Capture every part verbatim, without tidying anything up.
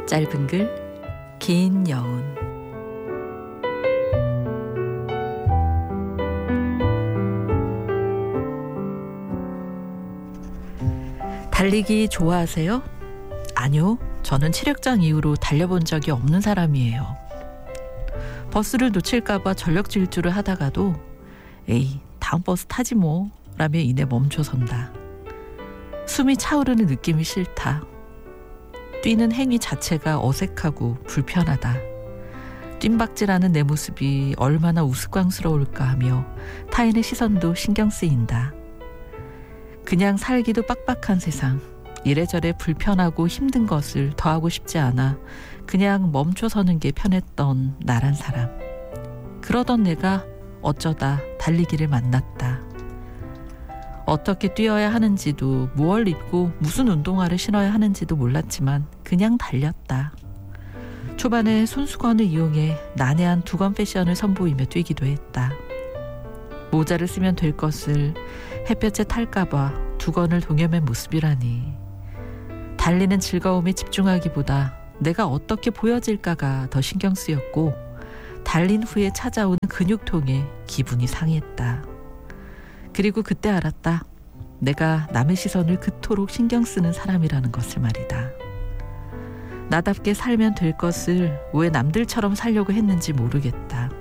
짧은 글, 긴 여운. 달리기 좋아하세요? 아니요, 저는 체력장 이후로 달려본 적이 없는 사람이에요. 버스를 놓칠까봐 전력 질주를 하다가도 에이, 다음 버스 타지 뭐 라며 이내 멈춰선다. 숨이 차오르는 느낌이 싫다. 뛰는 행위 자체가 어색하고 불편하다. 뜀박질하는 내 모습이 얼마나 우스꽝스러울까 하며 타인의 시선도 신경 쓰인다. 그냥 살기도 빡빡한 세상, 이래저래 불편하고 힘든 것을 더하고 싶지 않아 그냥 멈춰서는 게 편했던 나란 사람. 그러던 내가 어쩌다 달리기를 만났다. 어떻게 뛰어야 하는지도, 무얼 입고 무슨 운동화를 신어야 하는지도 몰랐지만 그냥 달렸다. 초반에 손수건을 이용해 난해한 두건 패션을 선보이며 뛰기도 했다. 모자를 쓰면 될 것을 햇볕에 탈까봐 두건을 동여맨 모습이라니. 달리는 즐거움에 집중하기보다 내가 어떻게 보여질까가 더 신경 쓰였고, 달린 후에 찾아오는 근육통에 기분이 상했다. 그리고 그때 알았다. 내가 남의 시선을 그토록 신경 쓰는 사람이라는 것을 말이다. 나답게 살면 될 것을 왜 남들처럼 살려고 했는지 모르겠다.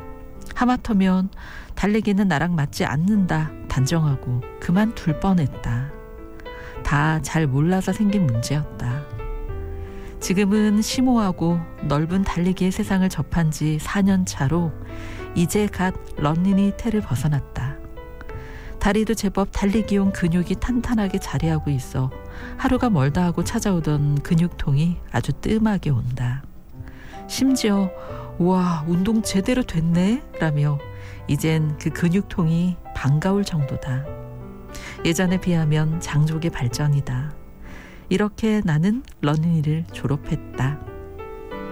하마터면 달리기는 나랑 맞지 않는다 단정하고 그만둘 뻔했다. 다 잘 몰라서 생긴 문제였다. 지금은 심오하고 넓은 달리기의 세상을 접한 지 사 년 차로 이제 갓 런닝이 테를 벗어났다. 다리도 제법 달리기용 근육이 탄탄하게 자리하고 있어 하루가 멀다 하고 찾아오던 근육통이 아주 뜸하게 온다. 심지어 우와, 운동 제대로 됐네 라며 이젠 그 근육통이 반가울 정도다. 예전에 비하면 장족의 발전이다. 이렇게 나는 런닝이를 졸업했다.